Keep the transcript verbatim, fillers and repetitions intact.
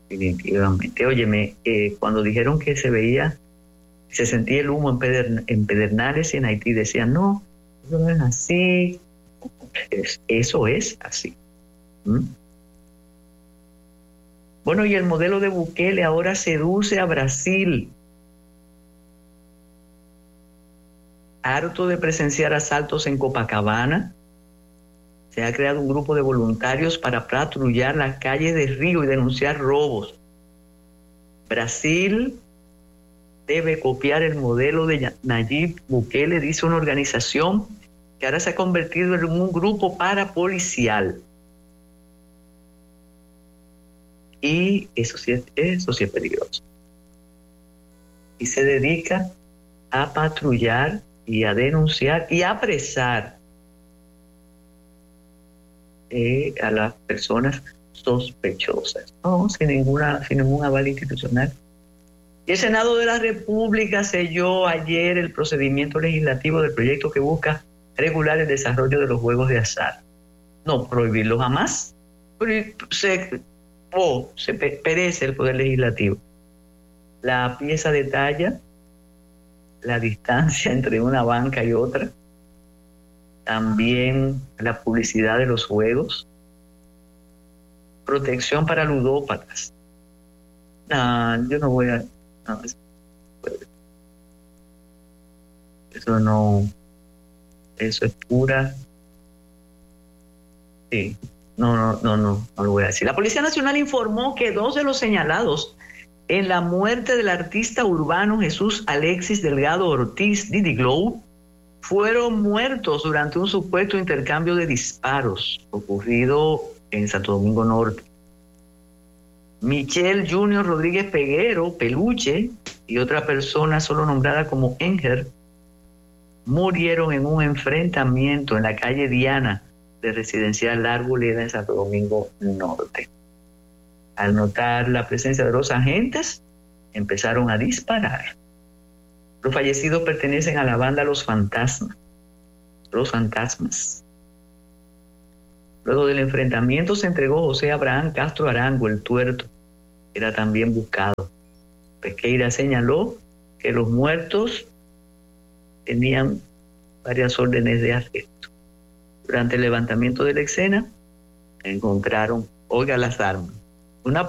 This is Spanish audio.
definitivamente. Óyeme, eh, cuando dijeron que se veía, se sentía el humo en, Pedern, en Pedernales y en Haití, decían, no, eso no es así, es, eso es así. ¿Mm? Bueno, y el modelo de Bukele ahora seduce a Brasil. Harto de presenciar asaltos en Copacabana, se ha creado un grupo de voluntarios para patrullar las calles de Río y denunciar robos. Brasil debe copiar el modelo de Nayib Bukele, dice una organización que ahora se ha convertido en un grupo parapolicial. Y eso sí es, eso sí es peligroso. Y se dedica a patrullar y a denunciar y a apresar eh, a las personas sospechosas, no, sin ninguna, sin ningún aval institucional. Y el Senado de la República selló ayer el procedimiento legislativo del proyecto que busca regular el desarrollo de los juegos de azar. No prohibirlo jamás, pero se, oh, se perece el Poder Legislativo. La pieza detalla la distancia entre una banca y otra, también la publicidad de los juegos, protección para ludópatas. No, yo no voy a... No, eso no... Eso es pura... Sí, no, no, no, no, no lo voy a decir. La Policía Nacional informó que dos de los señalados en la muerte del artista urbano Jesús Alexis Delgado Ortiz, Didi Glow, fueron muertos durante un supuesto intercambio de disparos ocurrido en Santo Domingo Norte. Michelle Junior Rodríguez Peguero, Peluche, y otra persona solo nombrada como Enger, murieron en un enfrentamiento en la calle Diana de Residencial La Arboleda en Santo Domingo Norte. Al notar la presencia de los agentes, empezaron a disparar. Los fallecidos pertenecen a la banda Los Fantasmas. Los Fantasmas. Luego del enfrentamiento se entregó José Abraham Castro Arango, el tuerto, que era también buscado. Pesqueira señaló que los muertos tenían varias órdenes de arresto. Durante el levantamiento de la escena, encontraron, oiga, las armas. Una